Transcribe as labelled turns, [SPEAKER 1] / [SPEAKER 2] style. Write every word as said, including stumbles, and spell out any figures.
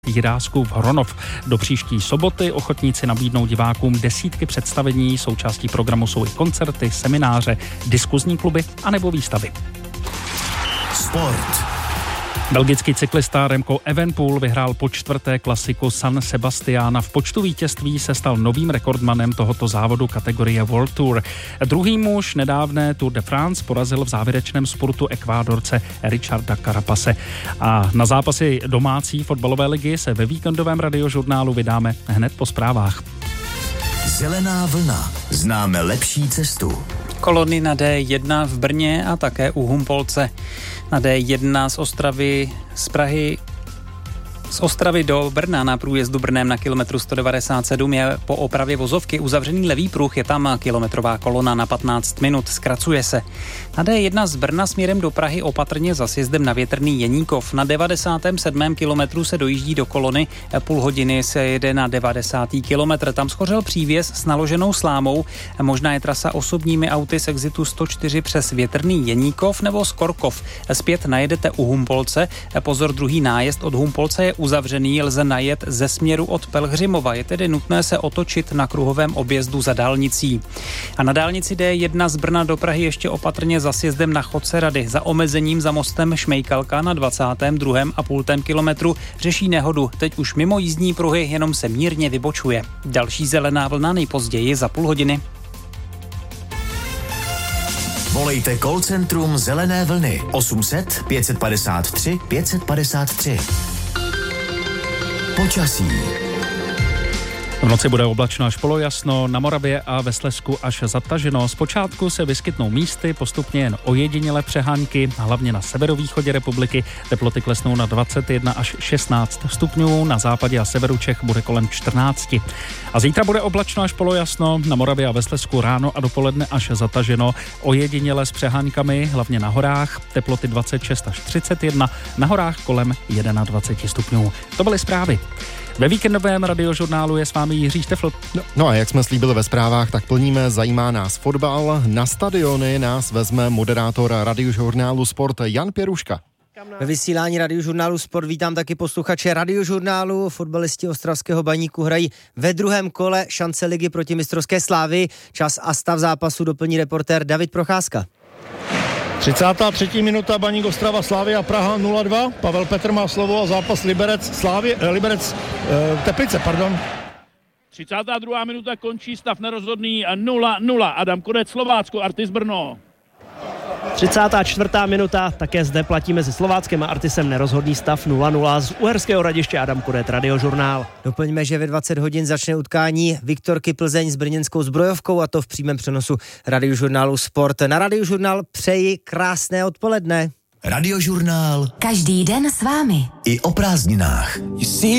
[SPEAKER 1] Jiráskův Hronov. Do příští soboty ochotníci nabídnou divákům desítky představení, součástí programu jsou i koncerty, semináře, diskuzní kluby anebo výstavy.
[SPEAKER 2] Sport.
[SPEAKER 1] Belgický cyklista Remco Evenepoel vyhrál po čtvrté klasiku San Sebastiana. V počtu vítězství se stal novým rekordmanem tohoto závodu kategorie World Tour. Druhý muž nedávné Tour de France porazil v závěrečném spurtu Ekvádorce Richarda Carapase. A na zápasy domácí fotbalové ligy se ve víkendovém radiožurnálu vydáme hned po zprávách.
[SPEAKER 2] Zelená vlna. Známe lepší cestu.
[SPEAKER 3] Kolony na D jedna v Brně a také u Humpolce. Na D jedna z Ostravy, z Prahy, z Ostravy do Brna na průjezdu Brnem na kilometru sto devadesát sedm je po opravě vozovky uzavřený levý pruh, je tam kilometrová kolona na patnáct minut, zkracuje se. Na D jedna z Brna směrem do Prahy opatrně za sjezdem na Větrný Jeníkov. Na devadesátém sedmém kilometru se dojíždí do kolony, půl hodiny se jede na devadesátý kilometr. Tam schořel přívěs s naloženou slámou. Možná je trasa osobními auty z exitu sto čtyři přes Větrný Jeníkov nebo Skorkov. Zpět najedete u Humpolce. Pozor, druhý nájezd od Humpolce je uzavřený, lze najet ze směru od Pelhřimova. Je tedy nutné se otočit na kruhovém objezdu za dálnicí. A na dálnici D jedna z Brna do Prahy ještě opatrně za sjezdem na Chodce Rady. Za omezením za mostem Šmejkalka na dvacátém druhém a půl kilometru řeší nehodu. Teď už mimo jízdní pruhy, jenom se mírně vybočuje. Další zelená vlna nejpozději za půl hodiny.
[SPEAKER 2] Volejte call centrum Zelené vlny osm set pět padesát tři pět padesát tři. Počasí.
[SPEAKER 1] V noci bude oblačno až polojasno, na Moravě a ve Slezsku až zataženo. Zpočátku se vyskytnou místy, postupně jen ojedinělé přehánky, hlavně na severovýchodě republiky. Teploty klesnou na dvacet jedna až šestnáct stupňů, na západě a severu Čech bude kolem čtrnáct. A zítra bude oblačno až polojasno, na Moravě a ve Slezsku ráno a dopoledne až zataženo, ojedinělé s přehánkami, hlavně na horách. Teploty dvacet šest až třicet jedna, na horách kolem dvacet jedna stupňů. To byly zprávy. Ve víkendovém radiožurnálu je s vámi Jiří Štefl.
[SPEAKER 4] No, no a jak jsme slíbili ve zprávách, tak plníme, zajímá nás fotbal. Na stadiony nás vezme moderátor radiožurnálu Sport Jan Pěruška.
[SPEAKER 5] Ve vysílání radiožurnálu Sport vítám taky posluchače radiožurnálu. Fotbalisti ostravského Baníku hrají ve druhém kole šance ligy proti mistrovské Slávii. Čas a stav zápasu doplní reportér David Procházka.
[SPEAKER 6] třicátá třetí minuta, Baník Ostrava, Slavia Praha nula dva. Pavel Petr má slovo a zápas Liberec, Slávy, eh, Liberec eh, Teplice, pardon.
[SPEAKER 7] třicátá druhá minuta, končí stav nerozhodný nula nula. Adam Konec, Slovácko, Artis Brno.
[SPEAKER 8] třicátá čtvrtá minuta, také zde platí mezi Slováckem a Artisem nerozhodný stav nula nula. Z Uherského Hradiště Adam Kudet, radiožurnál.
[SPEAKER 5] Doplňme, že ve dvacet hodin začne utkání Viktorky Plzeň s brněnskou Zbrojovkou, a to v přímém přenosu radiožurnálu Sport. Na radiožurnál přeji krásné odpoledne.
[SPEAKER 2] Radiožurnál.
[SPEAKER 9] Každý den s vámi.
[SPEAKER 2] I o prázdninách.